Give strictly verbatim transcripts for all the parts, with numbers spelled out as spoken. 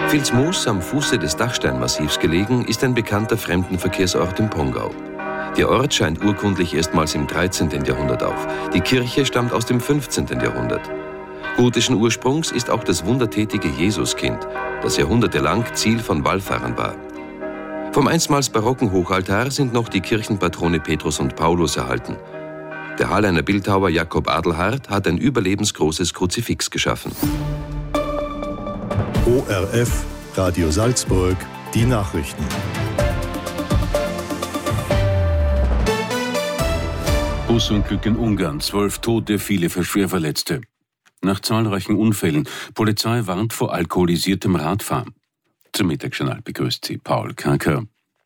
Vilsmoos, am Fuße des Dachsteinmassivs gelegen, ist ein bekannter Fremdenverkehrsort im Pongau. Der Ort scheint urkundlich erstmals im dreizehnten Jahrhundert auf. Die Kirche stammt aus dem fünfzehnten Jahrhundert. Gotischen Ursprungs ist auch das wundertätige Jesuskind, das jahrhundertelang Ziel von Wallfahrern war. Vom einstmals barocken Hochaltar sind noch die Kirchenpatrone Petrus und Paulus erhalten. Der Halleiner Bildhauer Jakob Adelhard hat ein überlebensgroßes Kruzifix geschaffen. O R F, Radio Salzburg, die Nachrichten. Busunglück in Ungarn, zwölf Tote, viele schwer Verletzte. Nach zahlreichen Unfällen, Polizei warnt vor alkoholisiertem Radfahren. Zum Mittagsjournal begrüßt sie Paul Kanker.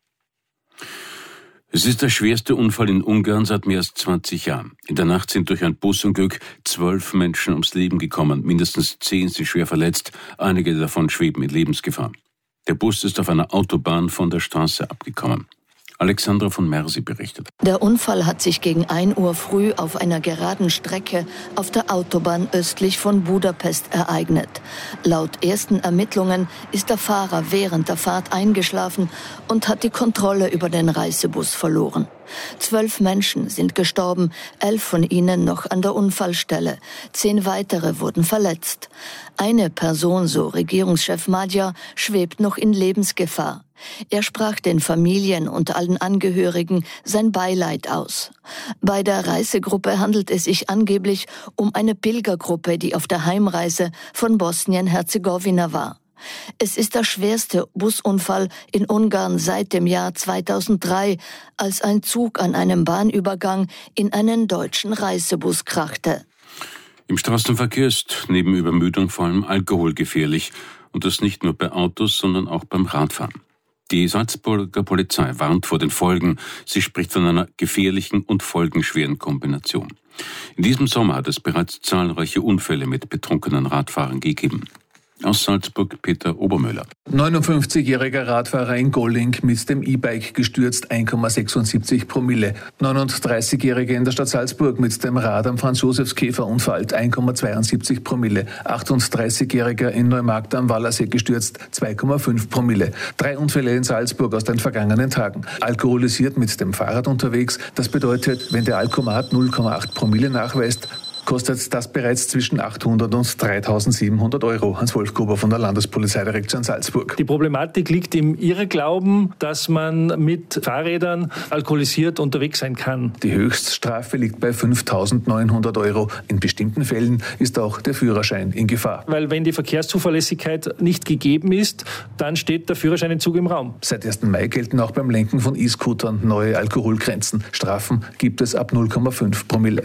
Es ist der schwerste Unfall in Ungarn seit mehr als zwanzig Jahren. In der Nacht sind durch ein Busunglück zwölf Menschen ums Leben gekommen. Mindestens zehn sind schwer verletzt, einige davon schweben in Lebensgefahr. Der Bus ist auf einer Autobahn von der Straße abgekommen. Alexandra von Mersi berichtet. Der Unfall hat sich gegen ein Uhr früh auf einer geraden Strecke auf der Autobahn östlich von Budapest ereignet. Laut ersten Ermittlungen ist der Fahrer während der Fahrt eingeschlafen und hat die Kontrolle über den Reisebus verloren. Zwölf Menschen sind gestorben, elf von ihnen noch an der Unfallstelle. Zehn weitere wurden verletzt. Eine Person, so Regierungschef Magyar, schwebt noch in Lebensgefahr. Er sprach den Familien und allen Angehörigen sein Beileid aus. Bei der Reisegruppe handelt es sich angeblich um eine Pilgergruppe, die auf der Heimreise von Bosnien-Herzegowina war. Es ist der schwerste Busunfall in Ungarn seit dem Jahr zweitausenddrei, als ein Zug an einem Bahnübergang in einen deutschen Reisebus krachte. Im Straßenverkehr ist neben Übermüdung vor allem Alkohol gefährlich. Und das nicht nur bei Autos, sondern auch beim Radfahren. Die Salzburger Polizei warnt vor den Folgen. Sie spricht von einer gefährlichen und folgenschweren Kombination. In diesem Sommer hat es bereits zahlreiche Unfälle mit betrunkenen Radfahrern gegeben. Aus Salzburg Peter Obermöller. neunundfünfzigjähriger Radfahrer in Golling mit dem E-Bike gestürzt, eins Komma sechsundsiebzig Promille. neununddreißigjähriger in der Stadt Salzburg mit dem Rad am Franz-Josefs-Käfer unfallt, eins Komma zweiundsiebzig Promille. achtunddreißigjähriger in Neumarkt am Wallersee gestürzt, zwei Komma fünf Promille. Drei Unfälle in Salzburg aus den vergangenen Tagen. Alkoholisiert mit dem Fahrrad unterwegs, das bedeutet, wenn der Alkomat null Komma acht Promille nachweist, kostet das bereits zwischen achthundert und dreitausendsiebenhundert Euro. Hans-Wolf Gruber von der Landespolizeidirektion Salzburg. Die Problematik liegt im Irrglauben, dass man mit Fahrrädern alkoholisiert unterwegs sein kann. Die Höchststrafe liegt bei fünftausendneunhundert Euro. In bestimmten Fällen ist auch der Führerschein in Gefahr. Weil wenn die Verkehrszuverlässigkeit nicht gegeben ist, dann steht der Führerscheinentzug im Raum. Seit ersten Mai gelten auch beim Lenken von E-Scootern neue Alkoholgrenzen. Strafen gibt es ab null Komma fünf Promille.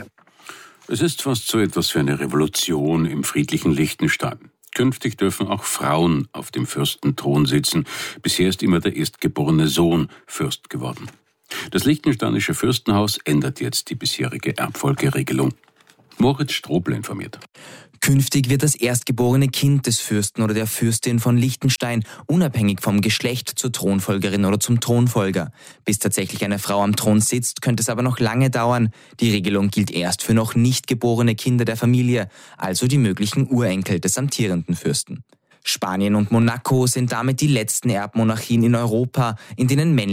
Es ist fast so etwas für eine Revolution im friedlichen Liechtenstein. Künftig dürfen auch Frauen auf dem Fürstenthron sitzen. Bisher ist immer der erstgeborene Sohn Fürst geworden. Das liechtensteinische Fürstenhaus ändert jetzt die bisherige Erbfolgeregelung. Moritz Strobl informiert. Künftig wird das erstgeborene Kind des Fürsten oder der Fürstin von Liechtenstein unabhängig vom Geschlecht zur Thronfolgerin oder zum Thronfolger. Bis tatsächlich eine Frau am Thron sitzt, könnte es aber noch lange dauern. Die Regelung gilt erst für noch nicht geborene Kinder der Familie, also die möglichen Urenkel des amtierenden Fürsten. Spanien und Monaco sind damit die letzten Erbmonarchien in Europa, in denen männliche